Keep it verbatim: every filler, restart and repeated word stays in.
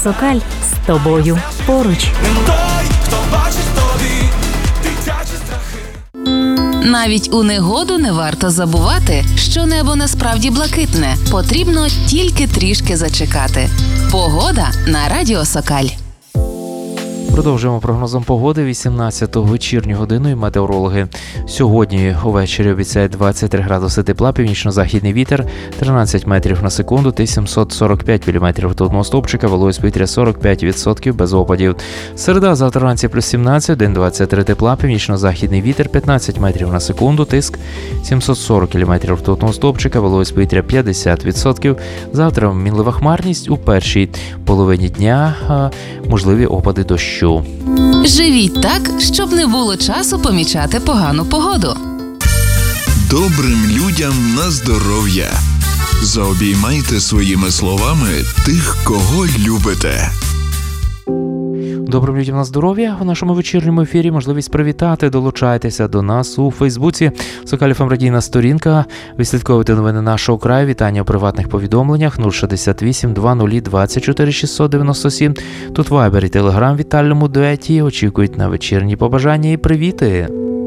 Сокаль з тобою поруч. Навіть у негоду не варто забувати, що небо насправді блакитне. Потрібно тільки трішки зачекати. Погода на Радіо Сокаль. Продовжуємо прогнозом погоди вісімнадцяту вечірню годину і метеорологи. Сьогодні увечері обіцяють двадцять три градуси тепла, північно-західний вітер тринадцять метрів на секунду та сімсот сорок п'ять міліметрів ртутного стовпчика, вологість повітря сорок п'ять відсотків без опадів. Середа, завтра вранці плюс сімнадцять, день двадцять три тепла, північно-західний вітер п'ятнадцять метрів на секунду, тиск сімсот сорок міліметрів ртутного стовпчика, вологість повітря п'ятдесят відсотків. Завтра мінлива хмарність, у першій половині дня а, можливі опади дощу. Живіть так, щоб не було часу помічати погану погоду. Добрим людям на здоров'я. Заобіймайте своїми словами тих, кого любите. Добрим людям на здоров'я. У нашому вечірньому ефірі можливість привітати. Долучайтеся до нас у Фейсбуці. Сокаль еф ем радійна сторінка. Відслідковуйте новини нашого краю. Вітання у приватних повідомленнях нуль шістдесят вісім двадцять двадцять чотири шістсот дев'яносто сім. Тут Вайбер і Телеграм в вітальному дуеті. Очікують на вечірні побажання і привіти.